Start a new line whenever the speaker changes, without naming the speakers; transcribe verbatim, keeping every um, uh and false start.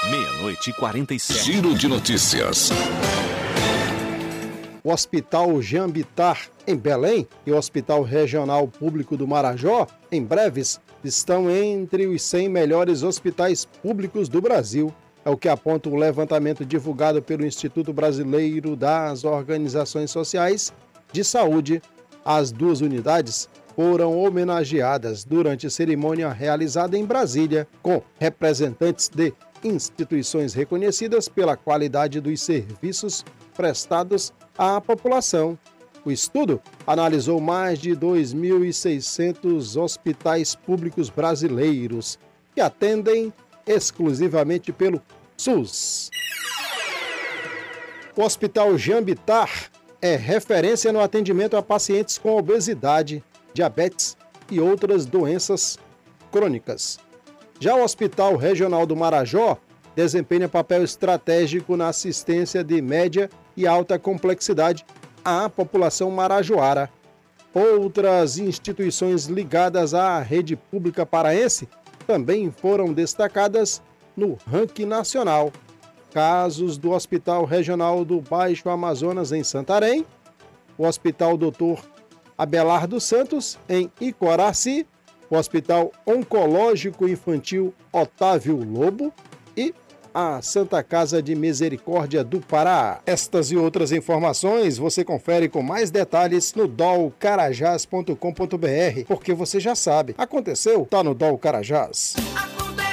Meia-noite e quarenta e sete.
Giro de notícias.
O Hospital Jean Bittar, em Belém, e o Hospital Regional Público do Marajó, em Breves, estão entre os cem melhores hospitais públicos do Brasil. É o que aponta o levantamento divulgado pelo Instituto Brasileiro das Organizações Sociais de Saúde. As duas unidades foram homenageadas durante a cerimônia realizada em Brasília, com representantes de instituições reconhecidas pela qualidade dos serviços prestados à população. O estudo analisou mais de dois mil e seiscentos hospitais públicos brasileiros que atendem exclusivamente pelo SUS. O Hospital Jean Bittar é referência no atendimento a pacientes com obesidade, diabetes e outras doenças crônicas. Já o Hospital Regional do Marajó desempenha papel estratégico na assistência de média e alta complexidade à população marajoara. Outras instituições ligadas à rede pública paraense também foram destacadas no ranking nacional. Casos do Hospital Regional do Baixo Amazonas, em Santarém, o Hospital doutor Abelardo Santos, em Icoraci, o Hospital Oncológico Infantil Otávio Lobo e a Santa Casa de Misericórdia do Pará. Estas e outras informações você confere com mais detalhes no dol carajás ponto com ponto br, porque você já sabe, aconteceu, tá no Dol Carajás.